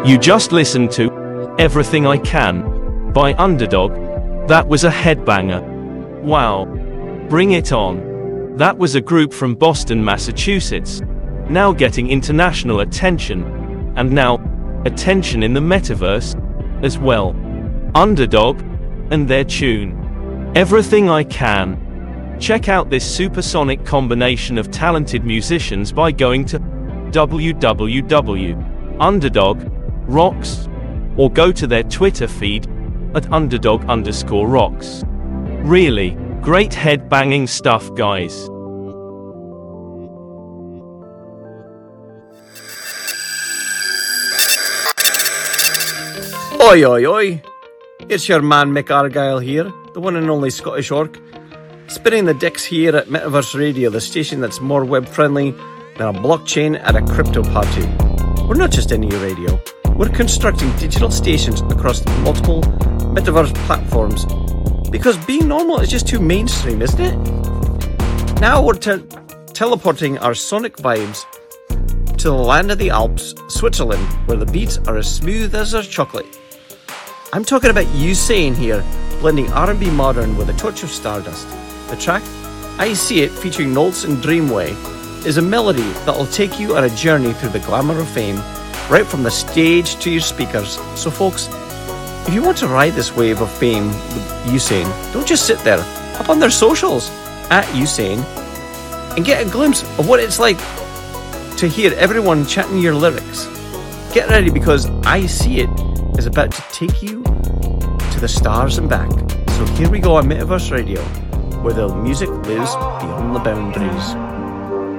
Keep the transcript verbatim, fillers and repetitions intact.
You just listened to Everything I Can by Underdog. That was a headbanger. Wow. Bring it on. That was a group from Boston, Massachusetts, now getting international attention, and now attention in the metaverse as well. Underdog and their tune, Everything I Can. Check out this supersonic combination of talented musicians by going to w w w dot underdog rocks or go to their Twitter feed at underdog underscore rocks. Really great head-banging stuff, guys. Oi, oi, oi. It's your man Mick Argyle here, the one and only Scottish Orc, spinning the dicks here at Metaverse Radio, the station that's more web-friendly than a blockchain at a crypto party. We're not just any radio. We're constructing digital stations across multiple Metaverse platforms because being normal is just too mainstream, isn't it? Now we're te- teleporting our sonic vibes to the land of the Alps, Switzerland, where the beats are as smooth as our chocolate. I'm talking about Usain here, blending R and B modern with a touch of stardust. The track, I See It, featuring Nolts and Dreamway, is a melody that'll take you on a journey through the glamour of fame, right from the stage to your speakers. So folks, if you want to ride this wave of fame with Usain, don't just sit there. Hop on their socials, at Usain, and get a glimpse of what it's like to hear everyone chanting your lyrics. Get ready, because I See It is about to take you to the stars and back. So here we go on Metaverse Radio, where the music lives beyond the boundaries.